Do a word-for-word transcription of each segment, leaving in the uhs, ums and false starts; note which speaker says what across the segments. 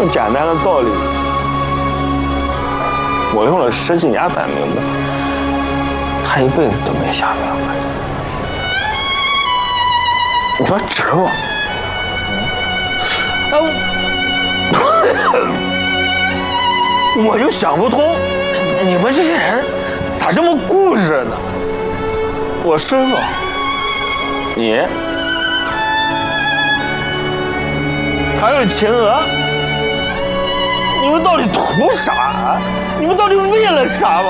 Speaker 1: 么简单的道理，我用了十几年才明白，他一辈子都没想明白。你说指我？哎，我我就想不通，你们这些人咋这么固执呢？我师傅，你，还有秦娥，你们到底图啥？你们到底为了啥吧？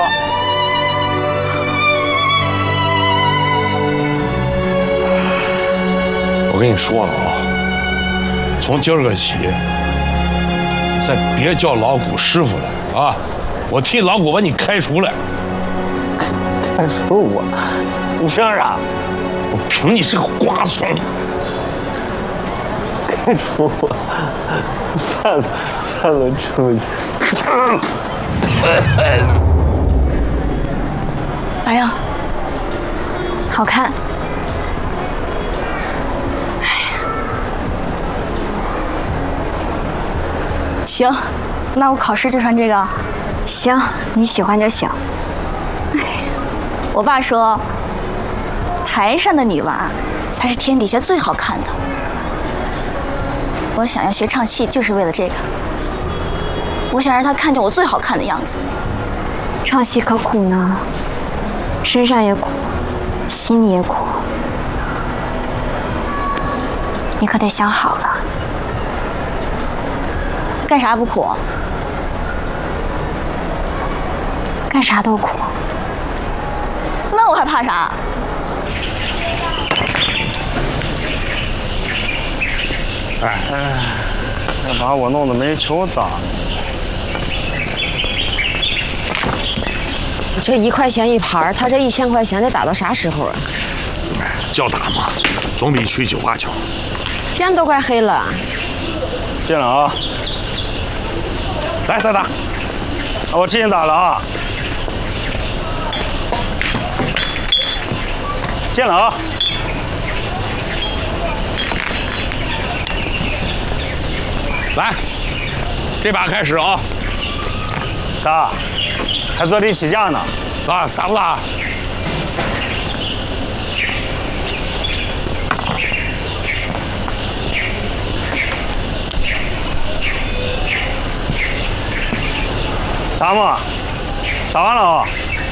Speaker 2: 我跟你说了啊，从今儿个起，再别叫老谷师傅了啊！我替老谷把你开除了。
Speaker 1: 开除我？你凭啥？
Speaker 2: 我凭你是个瓜怂。
Speaker 1: 开除我，饭饭都吃不起。
Speaker 3: 咋样？
Speaker 4: 好看。
Speaker 3: 行，那我考试就穿这个。
Speaker 4: 行，你喜欢就行。
Speaker 3: 我爸说，台上的女娃才是天底下最好看的。我想要学唱戏，就是为了这个。我想让他看见我最好看的样子。
Speaker 4: 唱戏可苦呢，身上也苦，心里也苦。你可得想好了。
Speaker 3: 干啥不苦？
Speaker 4: 干啥都苦。
Speaker 3: 那我还怕啥？
Speaker 1: 哎哎，这把我弄得没球打。
Speaker 5: 这一块钱一盘，他这一千块钱得打到啥时候啊？
Speaker 2: 叫打嘛，总比去酒吧强。
Speaker 5: 天都快黑了。
Speaker 1: 进了啊！
Speaker 2: 来，再打。
Speaker 1: 我替你打了啊！进了啊！
Speaker 2: 来，这把开始啊！
Speaker 1: 打，还坐地起价呢。
Speaker 2: 打，打不打？
Speaker 1: 打嘛，打完了啊！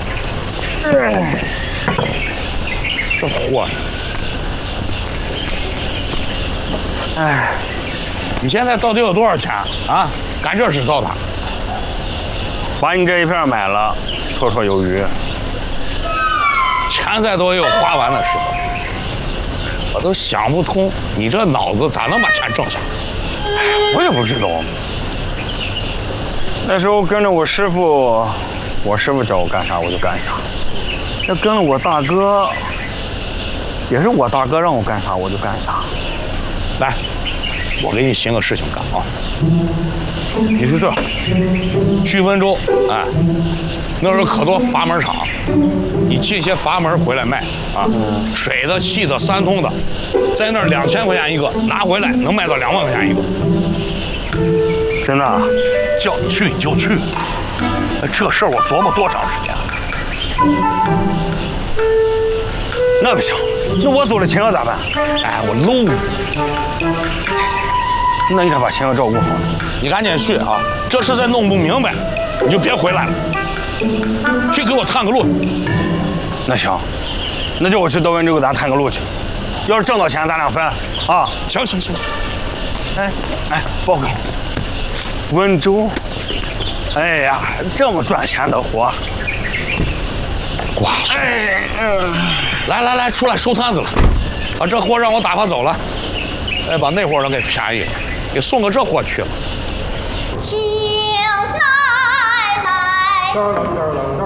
Speaker 2: 这货，
Speaker 1: 哎，
Speaker 2: 你现在到底有多少钱啊？干这事造他，
Speaker 1: 把你这一片买了，绰绰有余。
Speaker 2: 钱再多也有花完的时候。我都想不通，你这脑子咋能把钱挣下来？
Speaker 1: 我也不知道。那时候跟着我师傅，我师傅叫我干啥我就干啥。那跟了我大哥，也是我大哥让我干啥我就干啥。
Speaker 2: 来，我给你寻个事情干啊！你是这，巨温州，哎，那儿有可多阀门厂，你进些阀门回来卖啊，水的、气的、三通的，在那儿两千块钱一个，拿回来能卖到两万块钱一个。
Speaker 1: 真的？
Speaker 2: 叫你去你就去，这事儿我琢磨多长时间了。
Speaker 1: 那不行，那我走了秦娥咋办？
Speaker 2: 哎，我搂你。
Speaker 1: 行行，那你得把秦娥照顾好。
Speaker 2: 你赶紧去啊！这事再弄不明白，你就别回来了。去给我探个路。
Speaker 1: 那行，那就我去德文州给咱探个路去。要是挣到钱，咱俩分啊！
Speaker 2: 行行行。
Speaker 1: 哎哎，报告。温州，哎呀，这么赚钱的活，
Speaker 2: 瓜怂！哎，嗯，来来来，出来收摊子了，把这货让我打发走了，哎，把那货能给便宜了，给送个这货去了。
Speaker 3: 请奶奶。